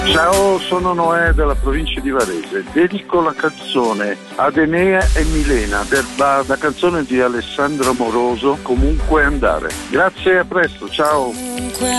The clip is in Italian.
Ciao, sono Noè della provincia di Varese. Dedico la canzone ad Enea e Milena, la canzone di Alessandro Moroso, Comunque andare. Grazie, a presto, ciao.